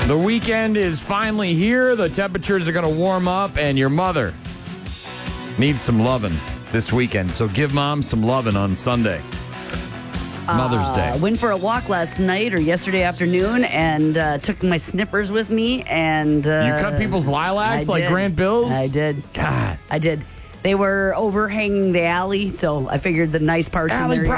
The weekend is finally here. The temperatures are going to warm up, and your mother needs some loving this weekend. So give mom some loving on Sunday. Mother's Day. Went for a walk last night or yesterday afternoon and took my snippers with me. And You cut people's lilacs I like did. Grant Bills? I did. God. I did. They were overhanging the alley, so I figured the nice parts in Alley there.